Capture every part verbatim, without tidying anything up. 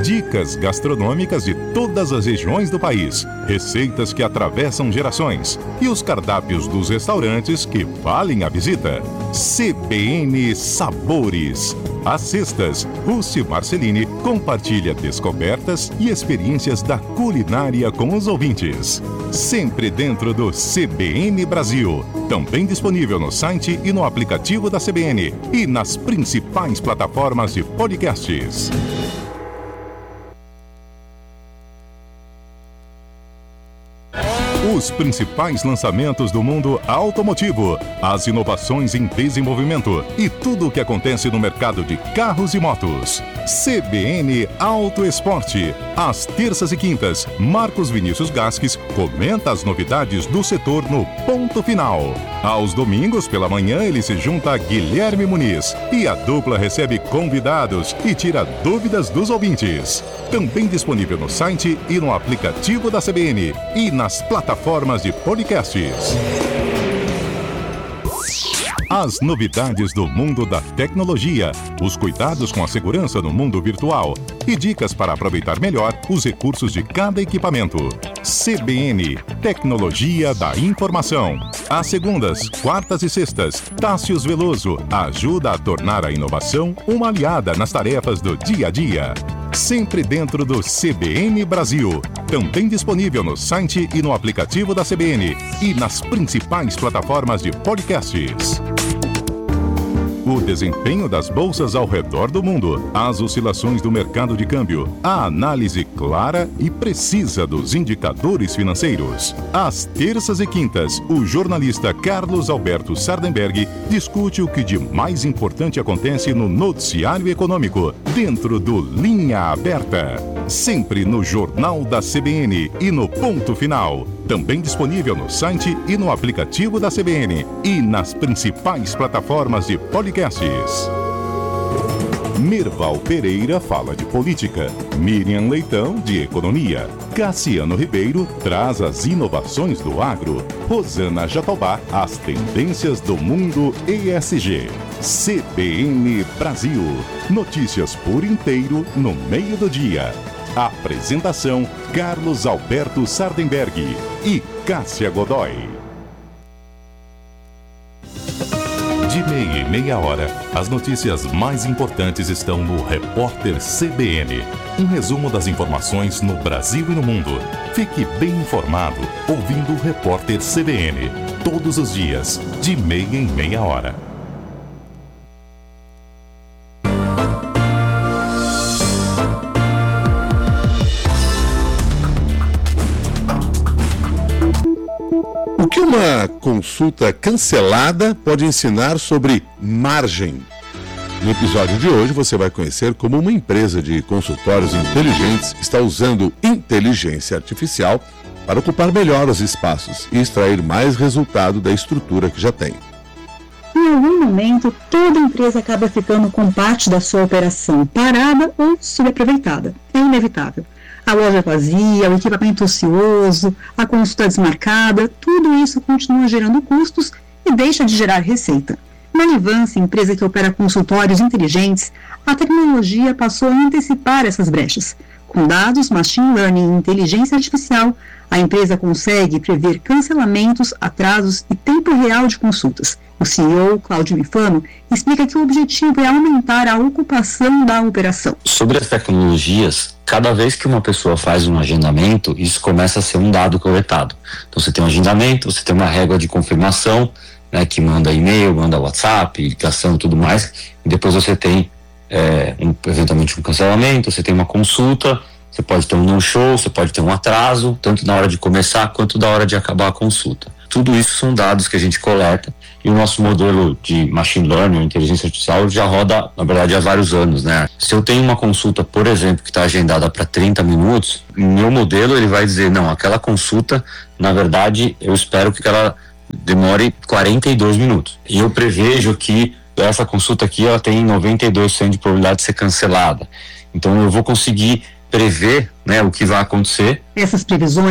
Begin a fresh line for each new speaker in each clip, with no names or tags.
Dicas gastronômicas de todas as regiões do país, receitas que atravessam gerações e os cardápios dos restaurantes que valem a visita. C B N Sabores. Às sextas, Rússi Marcelini compartilha descobertas e experiências da culinária com os ouvintes. Sempre dentro do C B N Brasil. Também disponível no site e no aplicativo da C B N e nas principais plataformas de podcasts. Os principais lançamentos do mundo automotivo, as inovações em desenvolvimento e tudo o que acontece no mercado de carros e motos. C B N Auto Esporte. Às terças e quintas, Marcos Vinícius Gasques comenta as novidades do setor no Ponto Final. Aos domingos pela manhã ele se junta a Guilherme Muniz e a dupla recebe convidados e tira dúvidas dos ouvintes. Também disponível no site e no aplicativo da C B N e nas plataformas de podcasts. As novidades do mundo da tecnologia, os cuidados com a segurança no mundo virtual e dicas para aproveitar melhor os recursos de cada equipamento. C B N, Tecnologia da Informação. Às segundas, quartas e sextas, Tássius Veloso ajuda a tornar a inovação uma aliada nas tarefas do dia a dia. Sempre dentro do C B N Brasil. Também disponível no site e no aplicativo da C B N e nas principais plataformas de podcasts. O desempenho das bolsas ao redor do mundo, as oscilações do mercado de câmbio, a análise clara e precisa dos indicadores financeiros. Às terças e quintas, o jornalista Carlos Alberto Sardenberg discute o que de mais importante acontece no noticiário econômico, dentro do Linha Aberta. Sempre no Jornal da C B N e no Ponto Final. Também disponível no site e no aplicativo da C B N e nas principais plataformas de podcasts. Merval Pereira fala de política, Miriam Leitão de economia, Cassiano Ribeiro traz as inovações do agro, Rosana Jatobá as tendências do mundo E S G. C B N Brasil, notícias por inteiro no meio do dia. Apresentação Carlos Alberto Sardenberg e Cássia Godoy. De meia e meia hora, as notícias mais importantes estão no Repórter C B N. Um resumo das informações no Brasil e no mundo. Fique bem informado ouvindo o Repórter C B N. Todos os dias, de meia em meia hora.
O que uma consulta cancelada pode ensinar sobre margem? No episódio de hoje você vai conhecer como uma empresa de consultórios inteligentes está usando inteligência artificial para ocupar melhor os espaços e extrair mais resultado da estrutura que já tem.
Em algum momento, toda empresa acaba ficando com parte da sua operação parada ou subaproveitada. É inevitável. A loja vazia, o equipamento ocioso, a consulta desmarcada, tudo isso continua gerando custos e deixa de gerar receita. Na Nivance, empresa que opera consultórios inteligentes, a tecnologia passou a antecipar essas brechas. Com dados, machine learning e inteligência artificial, a empresa consegue prever cancelamentos, atrasos e tempo real de consultas. O C E O, Cláudio Mifano, explica que o objetivo é aumentar a ocupação da operação.
Sobre as tecnologias, cada vez que uma pessoa faz um agendamento, isso começa a ser um dado coletado. Então você tem um agendamento, você tem uma régua de confirmação, né, que manda e-mail, manda WhatsApp, ligação e tudo mais, e depois você tem é, um, eventualmente um cancelamento, você tem uma consulta, você pode ter um no-show, você pode ter um atraso, tanto na hora de começar quanto na hora de acabar a consulta. Tudo isso são dados que a gente coleta e o nosso modelo de machine learning, inteligência artificial, já roda, na verdade, há vários anos, né? Se eu tenho uma consulta, por exemplo, que está agendada para trinta minutos, meu modelo ele vai dizer, não, aquela consulta, na verdade, eu espero que ela demore quarenta e dois minutos. E eu prevejo que essa consulta aqui ela tem noventa e dois por cento de probabilidade de ser cancelada. Então eu vou conseguir prever, né, o que vai acontecer.
Essas previsões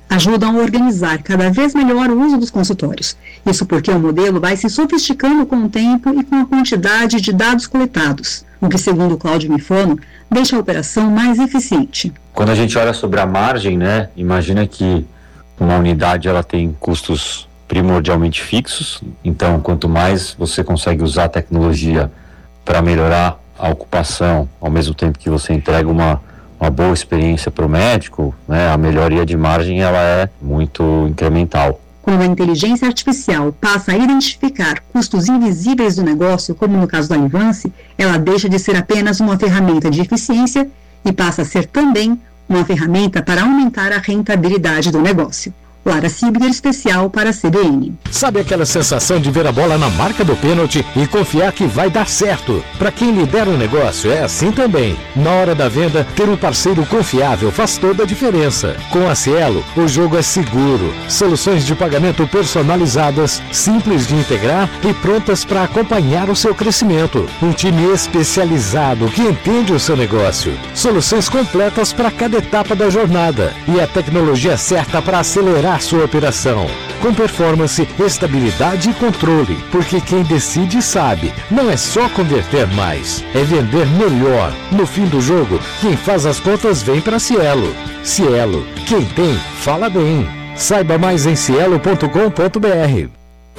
ajudam a organizar cada vez melhor o uso dos consultórios. Isso porque o modelo vai se sofisticando com o tempo e com a quantidade de dados coletados, o que, segundo Cláudio Mifano, deixa a operação mais eficiente.
Quando a gente olha sobre a margem, né, imagina que uma unidade ela tem custos primordialmente fixos, então quanto mais você consegue usar a tecnologia para melhorar a ocupação, ao mesmo tempo que você entrega uma, uma boa experiência para o médico, né, a melhoria de margem ela é muito incremental.
Quando a inteligência artificial passa a identificar custos invisíveis do negócio, como no caso da Livance, ela deixa de ser apenas uma ferramenta de eficiência e passa a ser também uma ferramenta para aumentar a rentabilidade do negócio. Lara Sibner, especial para a C B N.
Sabe aquela sensação de ver a bola na marca do pênalti e confiar que vai dar certo? Para quem lidera o negócio é assim também. Na hora da venda, ter um parceiro confiável faz toda a diferença. Com a Cielo, o jogo é seguro. Soluções de pagamento personalizadas, simples de integrar e prontas para acompanhar o seu crescimento. Um time especializado que entende o seu negócio. Soluções completas para cada etapa da jornada. E a tecnologia certa para acelerar a sua operação, com performance, estabilidade e controle, porque quem decide sabe, não é só converter mais, é vender melhor. No fim do jogo, quem faz as contas vem para Cielo. Cielo, quem tem, fala bem. Saiba mais em cielo ponto com ponto b r.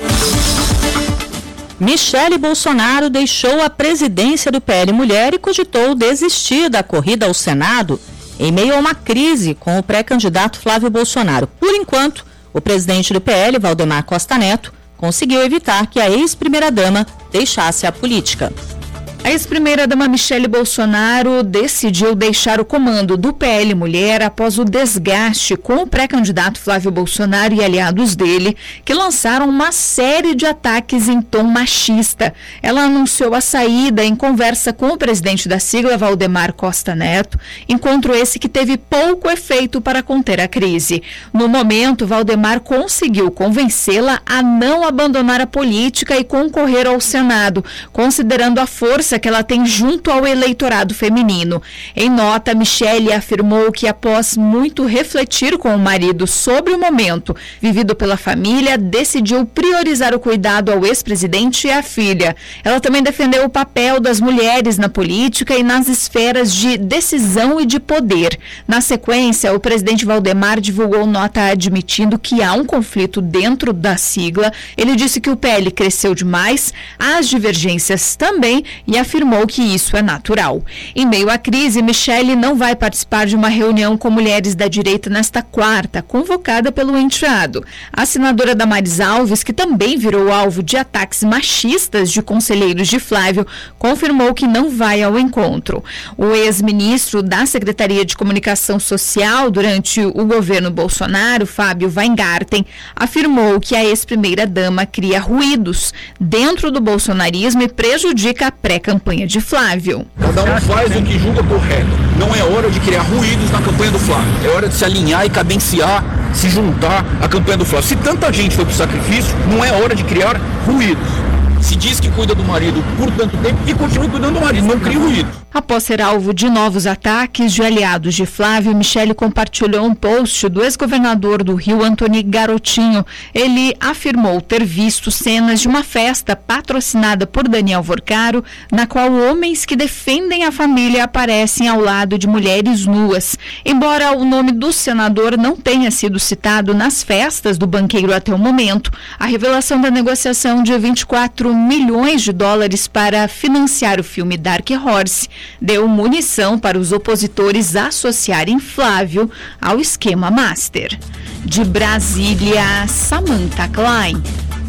Michele Bolsonaro deixou a presidência do P L Mulher e cogitou desistir da corrida ao Senado em meio a uma crise com o pré-candidato Flávio Bolsonaro. Por enquanto, o presidente do P L, Valdemar Costa Neto, conseguiu evitar que a ex-primeira-dama deixasse a política.
A ex-primeira-dama Michele Bolsonaro decidiu deixar o comando do P L Mulher após o desgaste com o pré-candidato Flávio Bolsonaro e aliados dele, que lançaram uma série de ataques em tom machista. Ela anunciou a saída em conversa com o presidente da sigla, Valdemar Costa Neto, encontro esse que teve pouco efeito para conter a crise. No momento, Valdemar conseguiu convencê-la a não abandonar a política e concorrer ao Senado, considerando a força que ela tem junto ao eleitorado feminino. Em nota, Michele afirmou que, após muito refletir com o marido sobre o momento vivido pela família, decidiu priorizar o cuidado ao ex-presidente e à filha. Ela também defendeu o papel das mulheres na política e nas esferas de decisão e de poder. Na sequência, o presidente Valdemar divulgou nota admitindo que há um conflito dentro da sigla. Ele disse que o P L cresceu demais, as divergências também, e afirmou que isso é natural. Em meio à crise, Michele não vai participar de uma reunião com mulheres da direita nesta quarta, convocada pelo enteado. A senadora Damares Alves, que também virou alvo de ataques machistas de conselheiros de Flávio, confirmou que não vai ao encontro. O ex-ministro da Secretaria de Comunicação Social durante o governo Bolsonaro, Fábio Weingarten, afirmou que a ex-primeira-dama cria ruídos dentro do bolsonarismo e prejudica a pré-campanha de Flávio.
Cada um faz o que julga correto. Não é hora de criar ruídos na campanha do Flávio. É hora de se alinhar e cadenciar, se juntar à campanha do Flávio. Se tanta gente foi pro sacrifício, não é hora de criar ruídos. Se diz que cuida do marido por tanto tempo e continue cuidando do marido, não crie ruído.
Após ser alvo de novos ataques de aliados de Flávio, Michele compartilhou um post do ex-governador do Rio, Antony Garotinho. Ele afirmou ter visto cenas de uma festa patrocinada por Daniel Vorcaro, na qual homens que defendem a família aparecem ao lado de mulheres nuas. Embora o nome do senador não tenha sido citado nas festas do banqueiro até o momento, a revelação da negociação de vinte e quatro milhões de dólares para financiar o filme Dark Horse deu munição para os opositores associarem Flávio ao esquema master. De Brasília, Samantha Klein.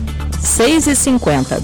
seis e cinquenta.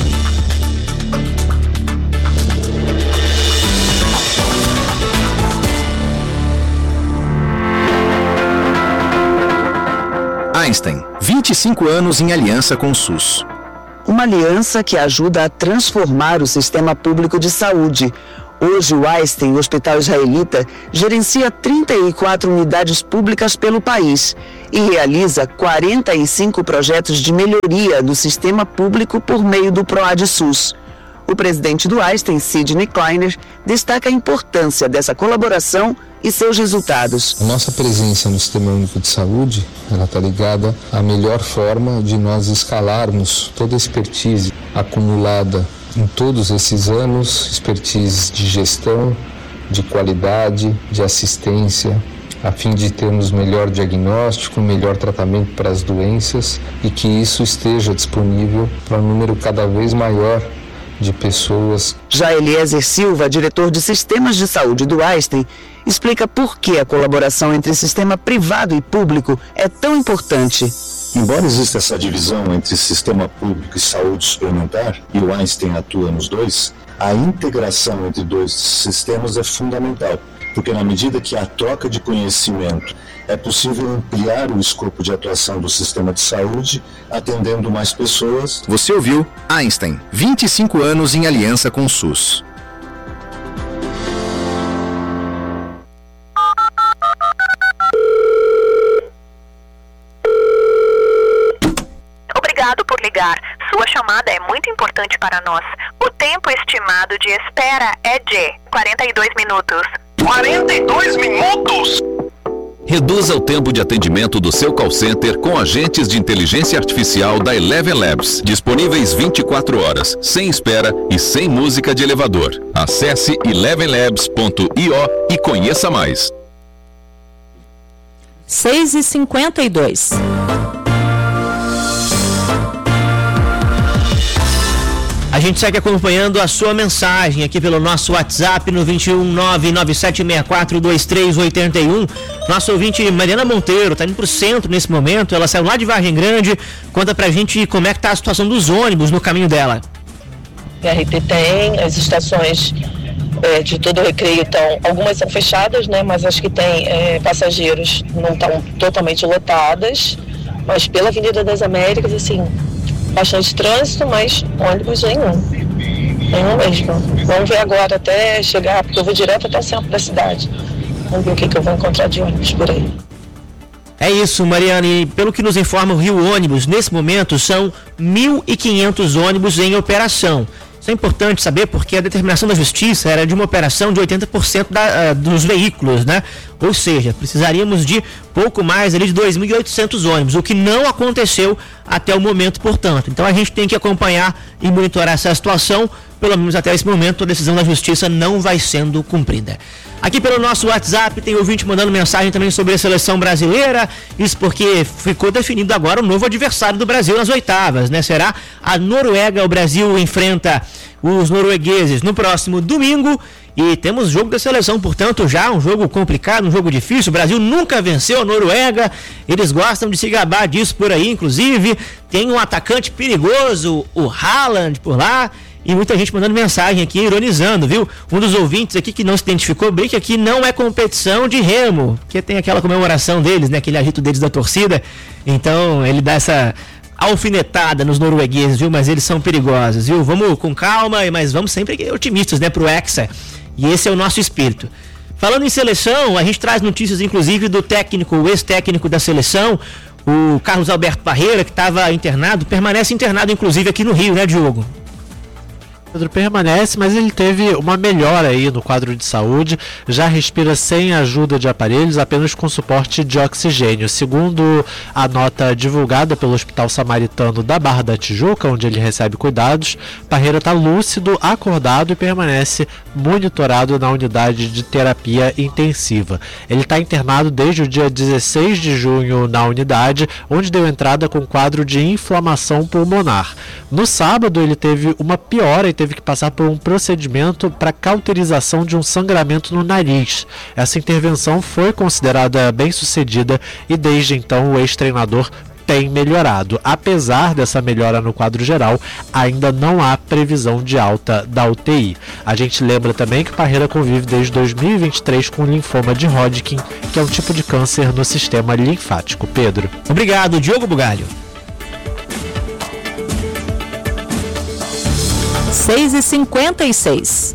Einstein, vinte e cinco anos em aliança com o SUS.
Uma aliança que ajuda a transformar o sistema público de saúde. Hoje, o Einstein, o Hospital Israelita, gerencia trinta e quatro unidades públicas pelo país e realiza quarenta e cinco projetos de melhoria do sistema público por meio do PROAD SUS. O presidente do Einstein, Sidney Kleiner, destaca a importância dessa colaboração e seus resultados.
A nossa presença no Sistema Único de Saúde, ela está ligada à melhor forma de nós escalarmos toda a expertise acumulada em todos esses anos, expertise de gestão, de qualidade, de assistência, a fim de termos melhor diagnóstico, melhor tratamento para as doenças e que isso esteja disponível para um número cada vez maior de pessoas.
Já Eliezer Silva, diretor de Sistemas de Saúde do Einstein, explica por que a colaboração entre sistema privado e público é tão importante.
Embora exista essa divisão entre sistema público e saúde suplementar, e o Einstein atua nos dois, a integração entre dois sistemas é fundamental, porque na medida que há troca de conhecimento, é possível ampliar o escopo de atuação do sistema de saúde, atendendo mais pessoas.
Você ouviu Einstein, vinte e cinco anos em aliança com o SUS.
Obrigado por ligar. Sua chamada é muito importante para nós. O tempo estimado de espera é de quarenta e dois minutos.
quarenta e dois minutos?
Reduza o tempo de atendimento do seu call center com agentes de inteligência artificial da Eleven Labs, disponíveis vinte e quatro horas, sem espera e sem música de elevador. Acesse eleven labs ponto io e conheça mais.
seis e cinquenta e dois.
A gente segue acompanhando a sua mensagem aqui pelo nosso WhatsApp no vinte e um nove nove sete seis quatro dois três oito um. Nosso ouvinte Mariana Monteiro está indo para o centro nesse momento. Ela saiu lá de Vargem Grande. Conta pra gente como é que tá a situação dos ônibus no caminho dela.
A R T tem, as estações é, de todo o Recreio estão, algumas são fechadas, né? Mas as que tem é, passageiros não estão totalmente lotadas. Mas pela Avenida das Américas, assim, bastante trânsito, mas ônibus nenhum. Nenhum mesmo. Vamos ver agora até chegar, porque eu vou direto até o centro da cidade. Vamos ver o que, que eu vou encontrar de ônibus por aí.
É isso, Mariana, e pelo que nos informa o Rio Ônibus, nesse momento são mil e quinhentos ônibus em operação. Isso é importante saber porque a determinação da Justiça era de uma operação de oitenta por cento da, uh, dos veículos, né? Ou seja, precisaríamos de pouco mais ali de dois mil e oitocentos ônibus, o que não aconteceu até o momento, portanto. Então a gente tem que acompanhar e monitorar essa situação, pelo menos até esse momento a decisão da Justiça não vai sendo cumprida. Aqui pelo nosso WhatsApp tem ouvinte mandando mensagem também sobre a seleção brasileira, isso porque ficou definido agora o novo adversário do Brasil nas oitavas, né? Será a Noruega. O Brasil enfrenta os noruegueses no próximo domingo e temos jogo da seleção, portanto já um jogo complicado, um jogo difícil. O Brasil nunca venceu a Noruega, eles gostam de se gabar disso por aí, inclusive tem um atacante perigoso, o Haaland, por lá. E muita gente mandando mensagem aqui, ironizando, viu? Um dos ouvintes aqui que não se identificou bem que aqui não é competição de remo, porque tem aquela comemoração deles, né? Aquele agito deles da torcida. Então ele dá essa alfinetada nos noruegueses, viu? Mas eles são perigosos, viu? Vamos com calma, mas vamos sempre otimistas, né? Pro Hexa. E esse é o nosso espírito. Falando em seleção, a gente traz notícias inclusive do técnico, o ex-técnico da seleção, o Carlos Alberto Parreira, que estava internado, permanece internado inclusive aqui no Rio, né, Diogo?
Pedro permanece, mas ele teve uma melhora aí no quadro de saúde, já respira sem ajuda de aparelhos, apenas com suporte de oxigênio. Segundo a nota divulgada pelo Hospital Samaritano da Barra da Tijuca, onde ele recebe cuidados, Parreira está lúcido, acordado e permanece monitorado na unidade de terapia intensiva. Ele está internado desde o dia dezesseis de junho na unidade, onde deu entrada com quadro de inflamação pulmonar. No sábado ele teve uma piora e teve que passar por um procedimento para cauterização de um sangramento no nariz. Essa intervenção foi considerada bem sucedida e desde então o ex-treinador tem melhorado. Apesar dessa melhora no quadro geral, ainda não há previsão de alta da U T I. A gente lembra também que Parreira convive desde dois mil e vinte e três com linfoma de Hodgkin, que é um tipo de câncer no sistema linfático. Pedro.
Obrigado, Diogo Bugalho.
seis e cinquenta e seis.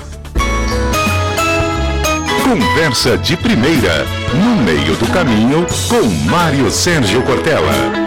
Conversa de primeira, no meio do caminho, com Mário Sérgio Cortella.